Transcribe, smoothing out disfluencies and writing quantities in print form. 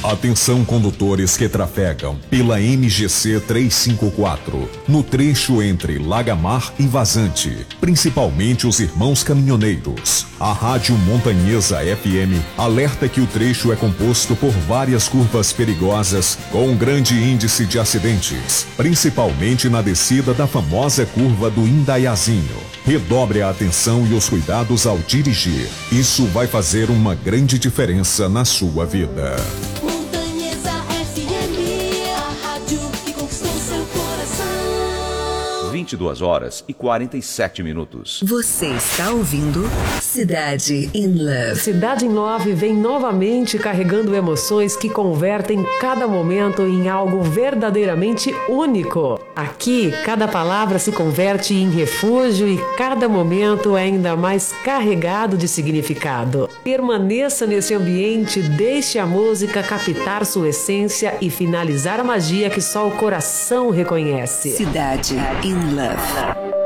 Atenção condutores que trafegam pela MGC 354, no trecho entre Lagamar e Vazante, principalmente os irmãos caminhoneiros. A Rádio Montanhesa FM alerta que o trecho é composto por várias curvas perigosas com grande índice de acidentes, principalmente na descida da famosa curva do Indaiazinho. Redobre a atenção e os cuidados ao dirigir. Isso vai fazer uma grande diferença na sua vida. Montanhesa FM, a rádio que conquistou seu coração. 22h47. Você está ouvindo Cidade in Love. Cidade in Love vem novamente carregando emoções que convertem cada momento em algo verdadeiramente único. Aqui, cada palavra se converte em refúgio e cada momento é ainda mais carregado de significado. Permaneça nesse ambiente, deixe a música captar sua essência e finalizar a magia que só o coração reconhece. Cidade in Love.